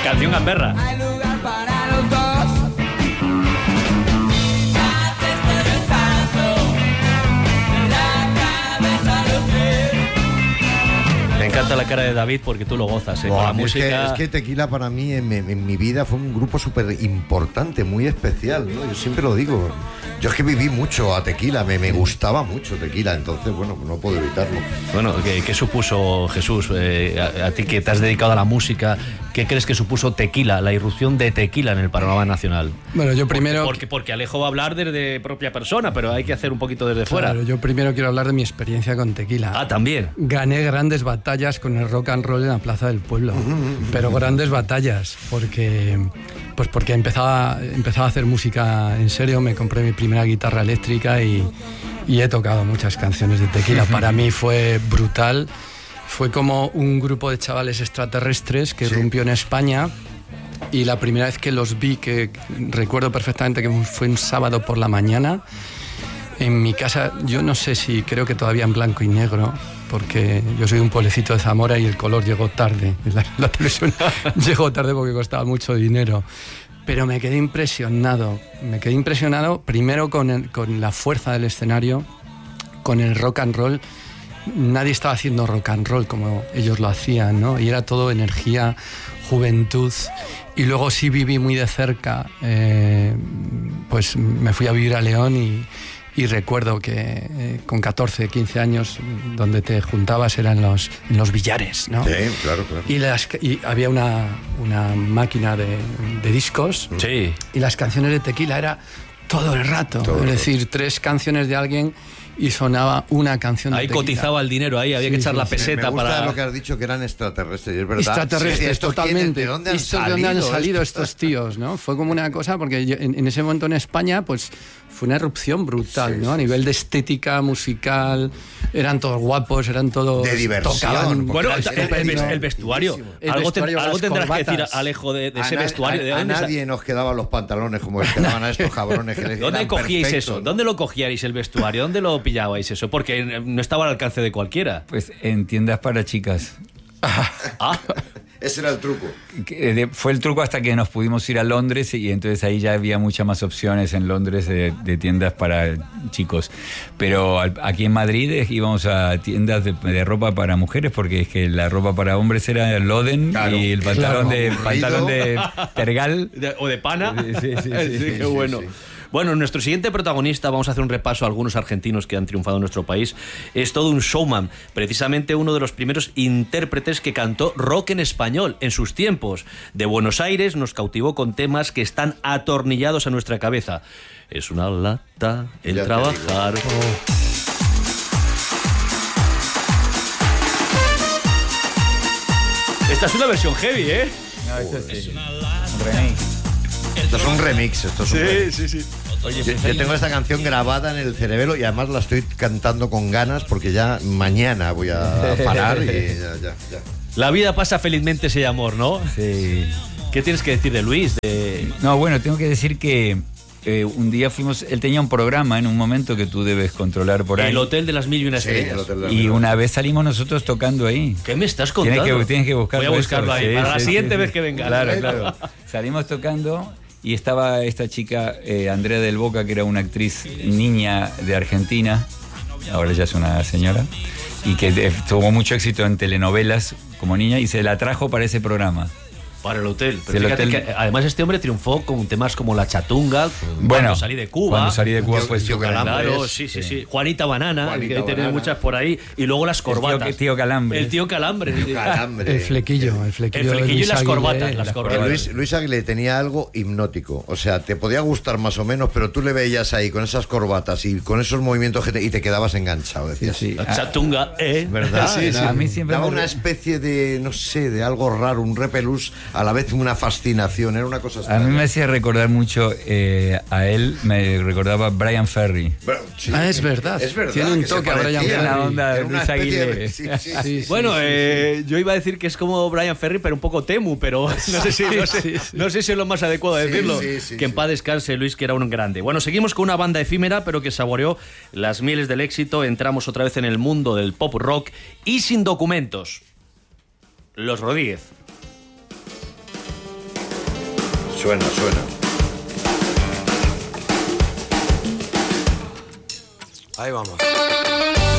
Canción gamberra. Hay lugar para los dos. Ya te estoy besando la cabeza a los pies. Me encanta la cara de David porque tú lo gozas, con la música. Es que Tequila para mí en mi vida fue un grupo súper importante, muy especial, ¿no? Yo siempre lo digo. Yo es que viví mucho a Tequila, me gustaba mucho Tequila, entonces, bueno, no puedo evitarlo. Bueno, ¿qué supuso, Jesús, a ti que te has dedicado a la música? ¿Qué crees que supuso Tequila, la irrupción de Tequila en el panorama nacional? Bueno, yo primero... Porque Alejo va a hablar desde propia persona, pero hay que hacer un poquito desde fuera. Claro, yo primero quiero hablar de mi experiencia con Tequila. Ah, también. Gané grandes batallas con el rock and roll en la Plaza del Pueblo, pero grandes batallas, porque empezaba a hacer música en serio, me compré mi primera guitarra eléctrica y he tocado muchas canciones de Tequila. Para mí fue brutal, fue como un grupo de chavales extraterrestres que irrumpió en España. Y la primera vez que los vi, que recuerdo perfectamente que fue un sábado por la mañana, en mi casa, yo no sé si creo que todavía en blanco y negro, porque yo soy de un pueblecito de Zamora y el color llegó tarde. La televisión llegó tarde porque costaba mucho dinero. Pero me quedé impresionado primero con la fuerza del escenario, con el rock and roll. Nadie estaba haciendo rock and roll como ellos lo hacían, ¿no? Y era todo energía, juventud. Y luego sí viví muy de cerca, pues me fui a vivir a León y recuerdo que con 14, 15 años donde te juntabas era en los billares, ¿no? Sí, claro. Y había una máquina de discos. Sí. Y las canciones de Tequila era todo el rato. Es decir, 3 canciones de alguien y sonaba una canción de Ahí Tequila. cotizaba el dinero, ahí había que echar la peseta me gusta para... lo que has dicho, que eran extraterrestres, es verdad. Extraterrestres, totalmente. ¿De dónde han salido estos tíos, ¿no? Fue como una cosa, porque en ese momento en España, pues fue una erupción brutal, ¿no? A nivel de estética, musical, eran todos guapos, eran todos... De diversión. Tocaban, Bueno, estupendo. el vestuario. El Algo vestuario, las tendrás que corbatas. decir, Alejo, de ese vestuario. A nadie nos quedaban los pantalones como les quedaban a estos cabrones. Que les ¿Dónde eran cogíais perfectos, eso? ¿no? ¿Dónde lo cogíais el vestuario? ¿Dónde lo pillabais eso? Porque no estaba al alcance de cualquiera. Pues en tiendas para chicas. Ah, Ese era el truco. Fue el truco hasta que nos pudimos ir a Londres y entonces ahí ya había muchas más opciones en Londres de tiendas para chicos. Pero aquí en Madrid íbamos a tiendas de ropa para mujeres porque es que la ropa para hombres era Loden, claro, y el pantalón claro, de Tergal. o de pana. Sí, Qué bueno. sí. Bueno, nuestro siguiente protagonista, vamos a hacer un repaso a algunos argentinos que han triunfado en nuestro país. Es todo un showman, precisamente uno de los primeros intérpretes que cantó rock en español en sus tiempos. De Buenos Aires nos cautivó con temas que están atornillados a nuestra cabeza. Es una lata el Ya trabajar. Esta es una versión heavy, ¿eh? No, esto sí. Un remix. Esto es un remix. Sí. Oye, Yo tengo esta canción grabada en el cerebelo y además la estoy cantando con ganas porque ya mañana voy a parar y ya. La vida pasa felizmente si hay amor, ¿no? Sí. ¿Qué tienes que decir de Luis? No, bueno, tengo que decir que un día él tenía un programa en un momento que tú debes controlar por ahí. El Hotel de las Mil y una Estrellas. el Hotel de las Y Mil. una vez salimos nosotros tocando ahí. ¿Qué me estás contando? Tienes que buscarlo. Voy a buscarlo eso. ahí, Sí, para la sí, siguiente sí, vez sí. que venga. Claro. Salimos tocando y estaba esta chica, Andrea del Boca, que era una actriz niña de Argentina, ahora ya es una señora, y que tuvo mucho éxito en telenovelas como niña y se la trajo para ese programa. Para el hotel. Pero Sí, el fíjate hotel. que además este hombre triunfó con temas como La Chatunga, Bueno, Cuando salí de Cuba. Cuando salí de Cuba fue Tío su Calambres. Claro, sí. Juanita Banana, Juanita que hay tenido Banana. muchas por ahí. Y luego las corbatas. Tío Calambres. El tío Calambre. Calambre. El flequillo El de flequillo y Luis las Aguilé, corbatas. Las Pero corbatas. Luis Aguilé tenía algo hipnótico. O sea, te podía gustar más o menos, pero tú le veías ahí con esas corbatas y con esos movimientos y te quedabas enganchado. Decías, Sí. La Chatunga, ¿verdad? Sí, Era- a mí siempre daba me- una especie de, no sé, de algo raro, un repelús, a la vez una fascinación. Era una cosa A extraña. mí me hacía recordar mucho a él, me recordaba Brian Ferry. Bueno, sí, Es verdad. que Tiene un se toque a parecía. Brian Ferry. Una onda de Era una Luis especie Aguilé. de- sí. Sí, Bueno, sí. yo iba a decir que es como Brian Ferry, pero un poco temu, pero no sé si es lo más adecuado de Sí, decirlo. sí, Que en paz descanse Luis, que era un grande. Bueno, seguimos con una banda efímera, pero que saboreó las mieles del éxito. Entramos otra vez en el mundo del pop rock y sin documentos. Los Rodríguez. Suena. Ahí vamos.